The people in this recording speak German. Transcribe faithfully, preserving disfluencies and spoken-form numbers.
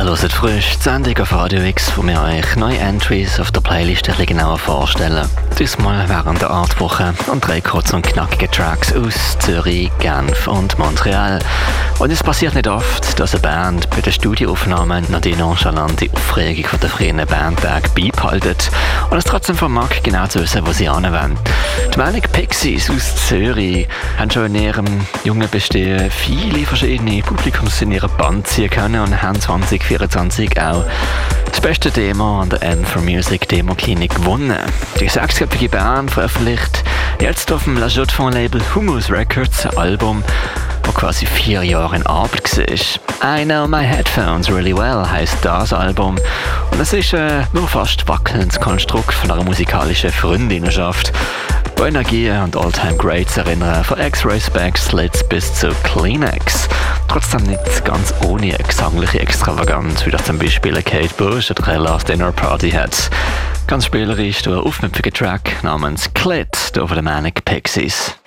hört frisch die Sendung auf Radio X, wo wir euch neue Entries auf der Playlist ein bisschen genauer vorstellen. Diesmal während der Artwoche und drei kurze und knackige Tracks aus Zürich, Genf und Montreal. Und es passiert nicht oft, dass eine Band bei den Studioaufnahmen noch die nonchalante Aufregung von der frühen Bandtag beibehaltet und es trotzdem vermag, genau zu wissen, wo sie hinwollen. Die Manic Pixies aus Zürich haben schon in ihrem jungen Bestehen viele verschiedene Publikums in ihre Band ziehen können und haben zwanzig vierundzwanzig auch das beste Demo an der N for Music Demo Klinik gewonnen. Die sechsköpfige Band veröffentlicht jetzt auf dem La Jotte Fond Label Humus Records ein Album, das quasi vier Jahre in Arbeit war. I Know My Headphones Really Well heisst das Album und es ist ein nur fast wackelndes Konstrukt von einer musikalischen Freundinnenschaft, die Energie und All-Time Greats erinnern, von X-Ray Specs, Slits bis zu Kleenex. Trotzdem nicht ganz ohne gesangliche Extravaganz, wie das zum Beispiel Kate Bush oder eine Last Dinner Party hat. Ganz spielerisch durch einen aufmüpfigen Track namens Clit, hier von den Manic Pixies.